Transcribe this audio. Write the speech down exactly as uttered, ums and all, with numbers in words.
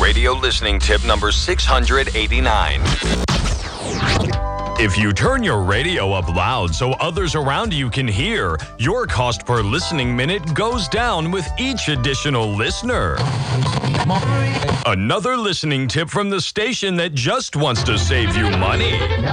radio listening tip number six hundred eighty-nine. If you turn your radio up loud so others around you can hear, your cost per listening minute goes down with each additional listener. Another listening tip from the station that just wants to save you money.